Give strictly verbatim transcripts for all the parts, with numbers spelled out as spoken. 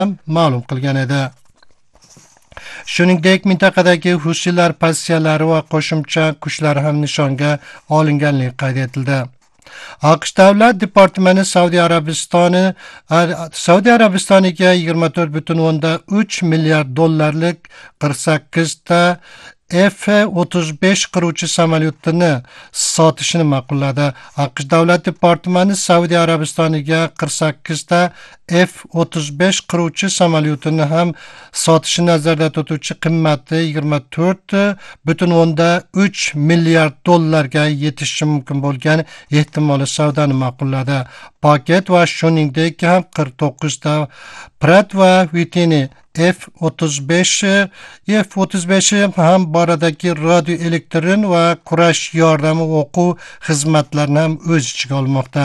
ma'lum qilgan edi. Shuningdek, mintaqadagi Husiylar pozitsiyalari va qo'shimcha kuchlar ham nishonga olinganligi qayd etildi. AQSh Davlat departamenti Saudiya Arabistoni Saudiya Arabistoniga yigirma to'rt butun o'ndan uch milliard dollarlik qirq sakkiz ta F o'ttiz besh qiruvchi samolyotini sotishini ma'qulladi. AQSh Davlat departamenti Saudiya Arabistoniga qirq sakkiz ta F o'ttiz besh qiruvchi samolyotini ham sotishni nazarda tutuvchi qimmati yigirma to'rt butun o'ndan uch milliard dollarga yetishi mumkin bo'lgan ehtimoliy savdoni ma'qulladi. Paket va shuningdek ham qirq to'qqiz ta Pratt va Whitney F o'ttiz besh F o'ttiz besh ham boradagi radio elektron va kurash yordami o'quv xizmatlarini ham o'z ichiga olmoqda.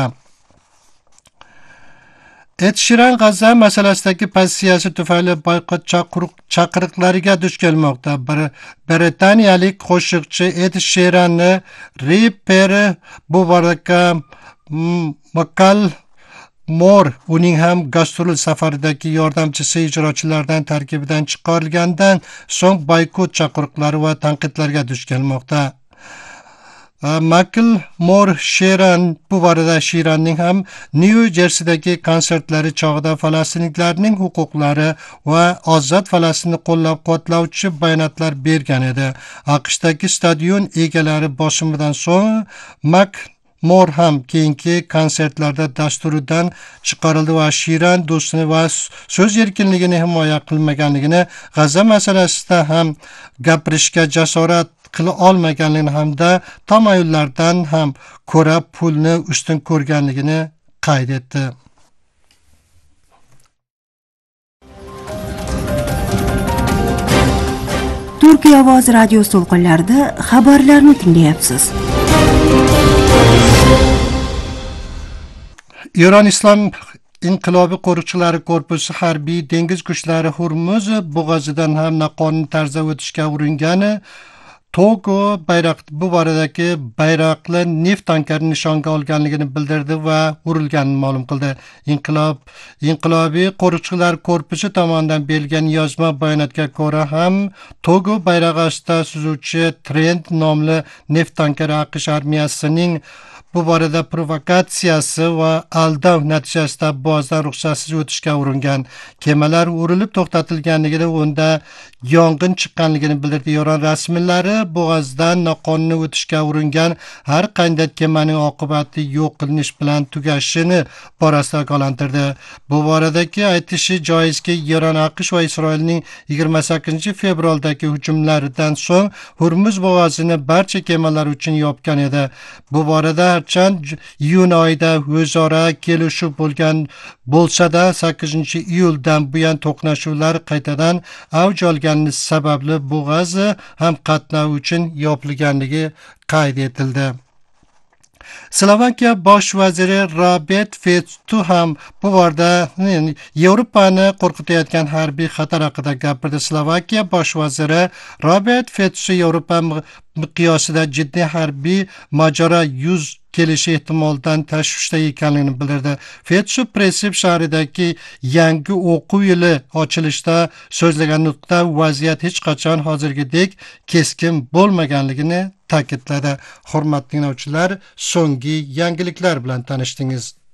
Ed Sheeran G'azza masalasidagi pozitsiyasi tufayli boykot chaqiriqlariga duch kelmoqda. Bir Britaniyalik qo'shiqchi Ed Sheeranni reperi bu boradagi Makal Mor uning ham gastrol safaridagi yordamchisi ijrochilardan tarkibidan chiqarilgandan so'ng boykot chaqiriqlari va tanqidlarga duch kelmoqda. Makal Mor Sheeran bu borada Sheeranning ham New Jersidagi konsertlari chog'ida falastinliklarning huquqlari va ozod Falastinni qo'llab-quvvatlovchi bayonotlar bergan edi. AQShdagi stadion egalari bosimidan so'ng Mak Mor ham keyingi konsertlarda dasturidan chiqarildi va Sheeran do'stini va so'z erkinligini himoya qilmaganligini, G'azza masalasida ham gapirishga jasorat qila olmaganligini hamda tamoyillardan ham ko'ra pulni ustun ko'rganligini qayd etdi. Turkiya ovoz radio to'lqinlarida xabarlarni tinglayapsiz. Eron Islom inqilobiy qo'riqchilari korpusi harbiy dengiz kuchlari Hormuz bo'g'ozidan ham noqonuniy tarzda o'tishga uringani Togo bayroq bu boradagi bayroqli neft tankerini nishonga olganligini bildirdi va urilganini ma'lum qildi. Inqilob inqilobiy qo'riqchilar korpusi tomonidan berilgan yozma bayonotga ko'ra ham Togo bayrog'i ostida suzuvchi Trent nomli neft tankeri AQSh armiyasining bu borada provokatsiyasi va aldov natijasida bo'g'ozdan ruxsatsiz o'tishga uringan. Kemalar urilib to'xtatilganligida unda yong'in chiqqanligini bildirdi. Eron rasmiylari bo'g'ozdan noqonuniy o'tishga uringan har qanday kemaning oqibati yo'q qilinish bilan tugashini borasida ogohlantirdi. Bu boradagi aytishi joizki, Eron, AQSh va Isroilning yigirma sakkizinchi fevraldagi hujumlaridan so'ng Hormuz bo'g'ozini barcha kemalar uchun yopgan edi. Bu borada harchand iyun oyida o'zaro kelishuv bo'lgan bo'lsa-da, sakkizinchi iyuldan buyon to'qnashuvlar qaytadan avj olgani sababli bo'g'oz ham qatnov uchun yopilganligi qayd etildi. Slovakiya bosh vaziri Robert Fico ham bu borada Yevropani qo'rqitayotgan harbiy xatar haqida gapirdi. Slovakiya bosh vaziri Robert Fico Yevropa miqyosida jiddiy harbiy mojaro yuz kelishi ehtimolidan tashvishda ekanligini bildirdi. Fico Pressip shahridagi yangi o'quv yili ochilishda so'zlagan nutqda vaziyat hech qachon hozirgidek keskin bo'lmaganligini ta'kidladi. Hurmatli tinglovchilar, so'nggi yangiliklar bilan tanishdingiz.